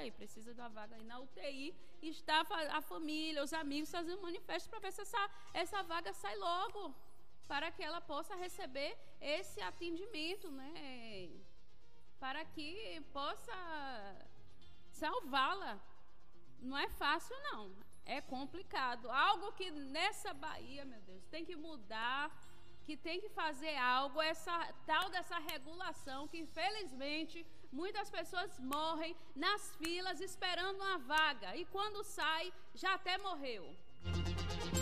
UTI, precisa de uma vaga aí na UTI, e está a família, os amigos fazendo manifesto para ver se essa vaga sai logo, para que ela possa receber esse atendimento, né? Para que possa salvá-la. Não é fácil, não. É complicado. Algo que nessa Bahia, meu Deus, tem que mudar, que tem que fazer algo, essa tal dessa regulação, que infelizmente muitas pessoas morrem nas filas esperando uma vaga, e quando sai, já até morreu.